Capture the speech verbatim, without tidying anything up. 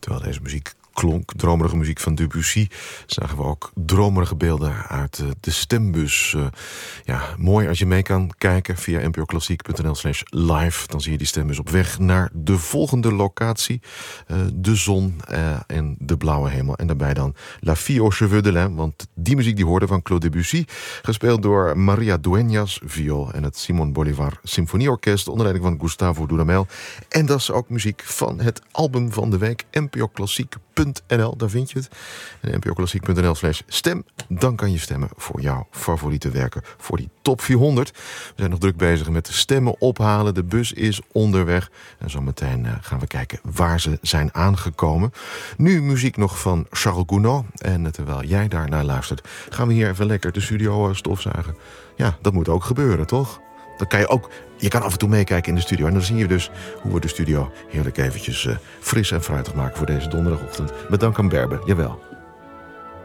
Terwijl deze muziek klonk, dromerige muziek van Debussy, zagen we ook dromerige beelden uit uh, de stembus. Uh, ja, mooi als je mee kan kijken via npoklassiek.nl slash live. Dan zie je die stembus op weg naar de volgende locatie. Uh, de zon uh, en de blauwe hemel. En daarbij dan La Fille aux cheveux de lin. Want die muziek die hoorde van Claude Debussy, gespeeld door Maria Dueñas, viool, en het Simon Bolivar Symfonieorkest onder leiding van Gustavo Dudamel. En dat is ook muziek van het album van de week, n p o klassiek punt n l. Daar vind je het. En npoklassiek.nl slash stem. Dan kan je stemmen voor jouw favoriete werken, voor die top vierhonderd. We zijn nog druk bezig met de stemmen ophalen. De bus is onderweg. En zometeen uh, gaan we kijken waar ze zijn aangekomen. Nu muziek nog van Charles Gounod. En uh, terwijl jij daarnaar luistert, gaan we hier even lekker de studio uh, stofzuigen. Ja, dat moet ook gebeuren, toch? Dan kan je ook, je kan af en toe meekijken in de studio. En dan zie je dus hoe we de studio heerlijk eventjes uh, fris en fruitig maken voor deze donderdagochtend. Met dank aan Berbe, jawel.